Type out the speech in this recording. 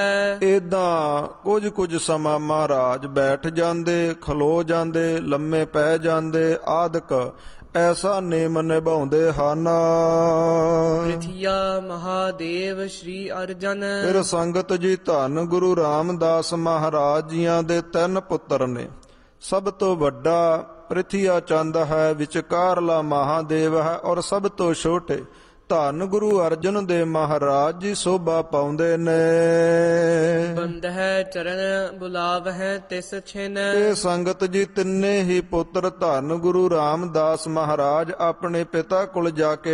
ਏਦਾਂ ਕੁਝ ਸਮਾਂ ਮਹਾਰਾਜ ਬੈਠ ਜਾਂਦੇ, ਖਲੋ ਜਾਂਦੇ, ਲੰਮੇ ਪੈ ਜਾਂਦੇ ਆਦਿਕ ਐਸਾ ਨੇਮ ਨਿਭਾਉਂਦੇ ਹਨ। ਪ੍ਰਿਥਿਆ ਮਹਾਦੇਵ ਸ਼੍ਰੀ ਅਰਜਨ। ਫਿਰ ਸੰਗਤ ਜੀ, ਧੰਨ ਗੁਰੂ ਰਾਮਦਾਸ ਮਹਾਰਾਜ ਜੀਆਂ ਦੇ 3 ਪੁੱਤਰ ਨੇ। ਸਭ ਤੋਂ ਵੱਡਾ ਪ੍ਰਿਥਿਆ ਚੰਦ ਹੈ, ਵਿਚਕਾਰਲਾ ਮਹਾਦੇਵ ਹੈ, ਔਰ ਸਭ ਤੋਂ ਛੋਟੇ ਧੰਨ ਗੁਰੂ ਅਰਜਨ ਦੇਵ ਮਹਾਰਾਜ ਜੀ ਸੋਭਾ ਪਾਉਂਦੇ ਨੇ। ਬੰਦਹਿ ਚਰਨ ਬੁਲਾਵਹਿ ਤਿਸ ਛਿਨ। ਇਹ ਸੰਗਤ ਜੀ, ਤਿੰਨੇ ਹੀ ਪੁੱਤਰ ਧੰਨ ਗੁਰੂ ਰਾਮਦਾਸ ਮਹਾਰਾਜ ਆਪਣੇ ਪਿਤਾ ਕੋਲ ਜਾ ਕੇ